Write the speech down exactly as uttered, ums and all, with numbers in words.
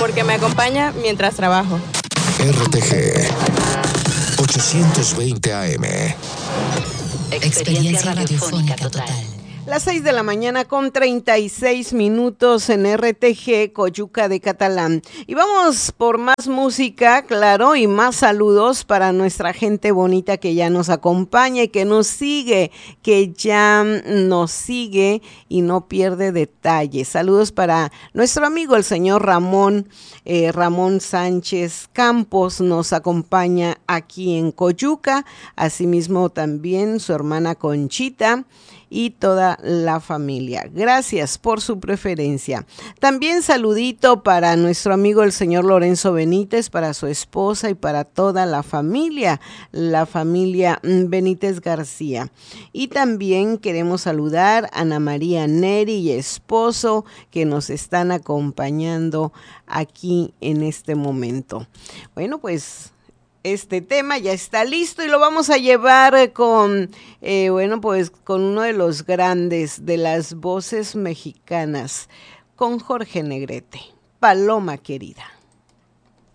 porque me acompaña mientras trabajo. R T G ochocientos veinte A M. Experiencia radiofónica total. Las seis de la mañana con treinta y seis minutos en R T G Coyuca de Catalán. Y vamos por más música, claro, y más saludos para nuestra gente bonita que ya nos acompaña y que nos sigue, que ya nos sigue y no pierde detalles. Saludos para nuestro amigo el señor Ramón, eh, Ramón Sánchez Campos nos acompaña aquí en Coyuca. Asimismo también su hermana Conchita y toda la familia. Gracias por su preferencia. También saludito para nuestro amigo el señor Lorenzo Benítez, para su esposa y para toda la familia, la familia Benítez García. Y también queremos saludar a Ana María Neri y esposo que nos están acompañando aquí en este momento. Bueno, pues este tema ya está listo y lo vamos a llevar con, eh, bueno, pues con uno de los grandes de las voces mexicanas, con Jorge Negrete, Paloma Querida.